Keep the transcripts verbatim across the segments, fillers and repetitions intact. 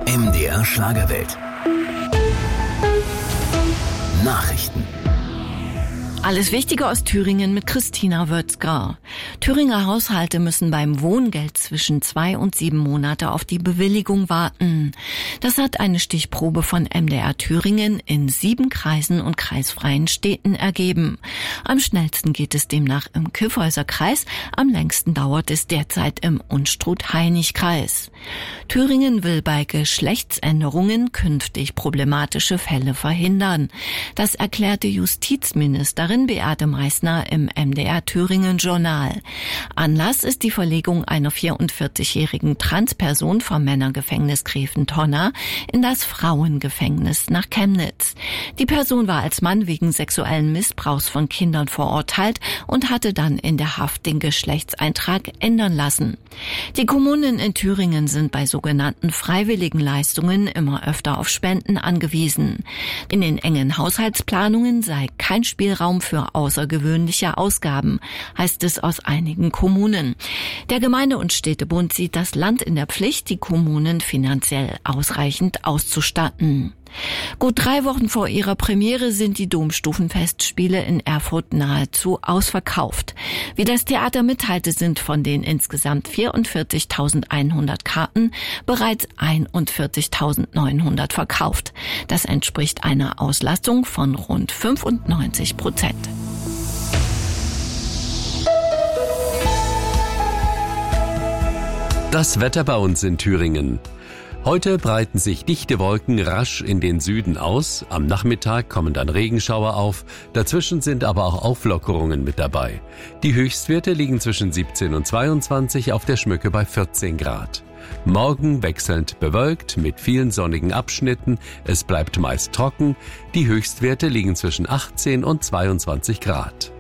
M D R Schlagerwelt. Nachrichten. Alles Wichtige aus Thüringen mit Christina Wötzger. Thüringer Haushalte müssen beim Wohngeld zwischen zwei und sieben Monate auf die Bewilligung warten. Das hat eine Stichprobe von M D R Thüringen in sieben Kreisen und kreisfreien Städten ergeben. Am schnellsten geht es demnach im Kyffhäuser Kreis, am längsten dauert es derzeit im Unstrut-Hainich-Kreis. Thüringen will bei Geschlechtsänderungen künftig problematische Fälle verhindern. Das erklärte Justizministerin Beate Meißner im M D R Thüringen Journal. Anlass ist die Verlegung einer vierundvierzigjährigen Transperson vom Männergefängnis Greventonner in das Frauengefängnis nach Chemnitz. Die Person war als Mann wegen sexuellen Missbrauchs von Kindern verurteilt und hatte dann in der Haft den Geschlechtseintrag ändern lassen. Die Kommunen in Thüringen sind bei sogenannten freiwilligen Leistungen immer öfter auf Spenden angewiesen. In den engen Haushaltsplanungen sei kein Spielraum für außergewöhnliche Ausgaben, heißt es aus einigen Kommunen. Der Gemeinde- und Städtebund sieht das Land in der Pflicht, die Kommunen finanziell ausreichend auszustatten. Gut drei Wochen vor ihrer Premiere sind die Domstufenfestspiele in Erfurt nahezu ausverkauft. Wie das Theater mitteilte, sind von den insgesamt vierundvierzigtausendeinhundert Karten bereits einundvierzigtausendneunhundert verkauft. Das entspricht einer Auslastung von rund fünfundneunzig Prozent. Das Wetter bei uns in Thüringen. Heute breiten sich dichte Wolken rasch in den Süden aus. Am Nachmittag kommen dann Regenschauer auf. Dazwischen sind aber auch Auflockerungen mit dabei. Die Höchstwerte liegen zwischen siebzehn und zweiundzwanzig, auf der Schmöcke bei vierzehn Grad. Morgen wechselnd bewölkt mit vielen sonnigen Abschnitten. Es bleibt meist trocken. Die Höchstwerte liegen zwischen achtzehn und zweiundzwanzig Grad.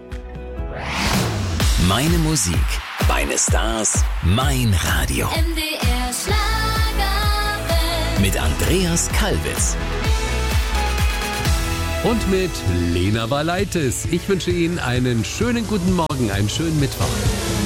Meine Musik, meine Stars, mein Radio. M D R Schlagerwelt. Mit Andreas Kalbitz. Und mit Lena Valaitis. Ich wünsche Ihnen einen schönen guten Morgen, einen schönen Mittwoch.